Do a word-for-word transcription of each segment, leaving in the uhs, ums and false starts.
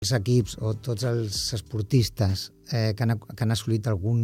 els equips o tots els esportistes eh, que, han, que han assolit algun,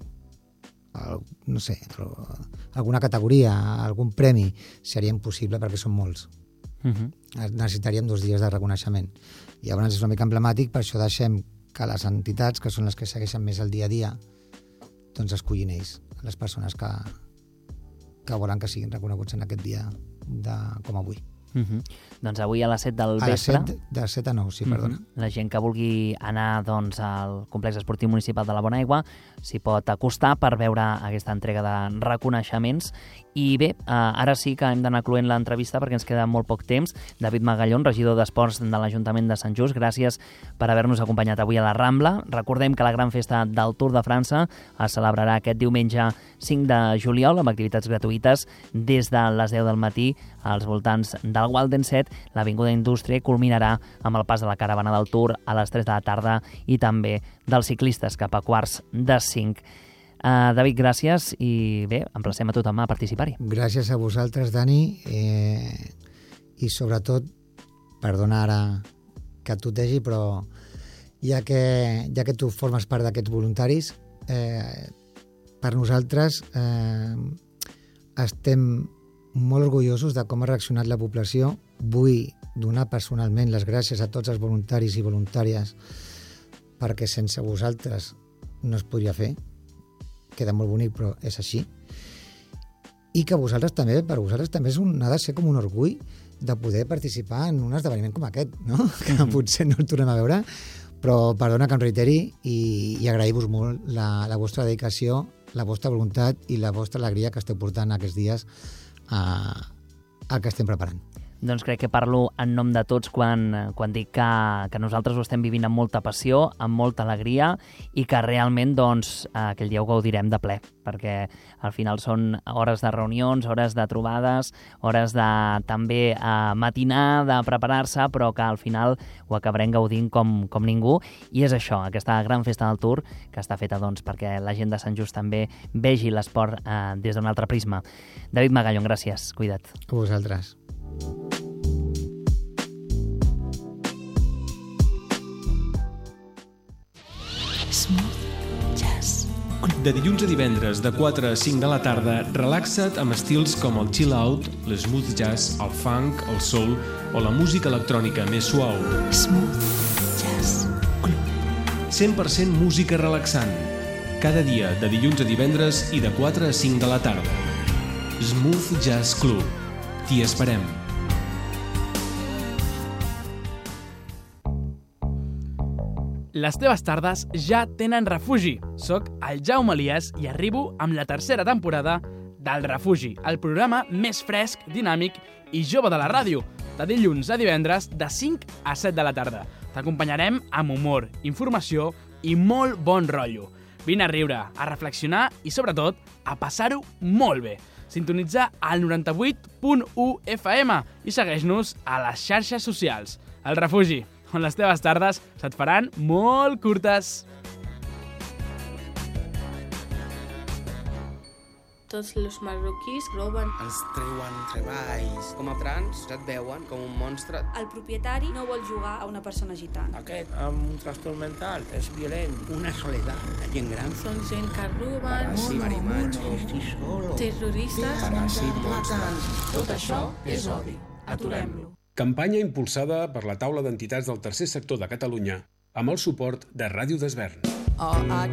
el, no sé, alguna categoria, algun premi, seria impossible perquè són molts. Uh-huh. Necessitaríem dos dies de reconeixement. I llavors és una mica emblemàtic, per això deixem que les entitats, que són les que segueixen més el dia a dia, doncs escollin ells, les persones que, que volen que siguin reconeguts en aquest dia de, com avui. Uh-huh. Doncs avui a les set del vespre... A les set, de set a nou, sí, perdona. Uh-huh. La gent que vulgui anar doncs, al complex esportiu municipal de la Bonaigua s'hi pot acostar per veure aquesta entrega de reconeixements. I bé, eh, ara sí que hem d'anar cloent l'entrevista perquè ens queda molt poc temps. David Magallón, regidor d'Esports de l'Ajuntament de Sant Just, gràcies per haver-nos acompanyat avui a la Rambla. Recordem que la gran festa del Tour de França es celebrarà aquest diumenge cinc de juliol amb activitats gratuïtes des de les deu del matí als voltants del Walden set. L'Avinguda Indústria culminarà amb el pas de la caravana del Tour a les tres de la tarda i també dels ciclistes cap a quarts de cinc. Uh, David, gràcies i bé, emplacem a tothom a participar-hi. Gràcies a vosaltres, Dani, eh, i sobretot, perdona ara que et tutegi, però ja que, ja que tu formes part d'aquests voluntaris, eh, per nosaltres eh, estem molt orgullosos de com ha reaccionat la població. Vull donar personalment les gràcies a tots els voluntaris i voluntàries perquè sense vosaltres no es podria fer. Queda molt bonic, però és així. I que vosaltres també, per vosaltres també és un, ha de ser com un orgull de poder participar en un esdeveniment com aquest, no? Que mm-hmm. potser no el tornem a veure, però perdona que em reiteri i, i agrair-vos molt la, la vostra dedicació, la vostra voluntat i la vostra alegria que esteu portant aquests dies a, al que estem preparant. Doncs crec que parlo en nom de tots quan, quan dic que, que nosaltres ho estem vivint amb molta passió, amb molta alegria i que realment doncs, aquell dia ho gaudirem de ple, perquè al final són hores de reunions, hores de trobades, hores de també eh, matinar, de preparar-se, però que al final ho acabarem gaudint com, com ningú. I és això, aquesta gran festa del Tour que està feta doncs, perquè la gent de Sant Just també vegi l'esport eh, des d'un altre prisma. David Magallón, gràcies. Cuida't. A vosaltres. Smooth Jazz. De dilluns a divendres, de quatre a cinc de la tarda, relaxa't amb estils com el chill out, l'smooth jazz, el funk, el soul o la música electrònica més suau. Smooth Jazz Club. cent per cent música relaxant. Cada dia, de dilluns a divendres i de quatre a cinc de la tarda. Smooth Jazz Club. T'hi esperem. Les teves tardes ja tenen refugi. Soc el Jaume Elias i arribo amb la tercera temporada del Refugi, el programa més fresc, dinàmic i jove de la ràdio, de dilluns a divendres de cinc a set de la tarda. T'acompanyarem amb humor, informació i molt bon rotllo. Vine a riure, a reflexionar i, sobretot, a passar-ho molt bé. Sintonitza al noranta-vuit punt u F M i segueix-nos a les xarxes socials. El Refugi, on les teves tardes se't faran molt curtes. Tots els marroquís roben. Els treuen treballs. Com a trans et veuen com un monstre. El propietari no vol jugar a una persona gitana. Aquest amb un trastorn mental és violent. Una soledat. La gent gran. Són gent que roben. Paràsit, marimatge. Terroristes. Paràsit, monstres. Tot això és odi. Aturem-lo. Campanya impulsada per la Taula d'Entitats del Tercer Sector de Catalunya amb el suport de Ràdio d'Esvern. Oh, I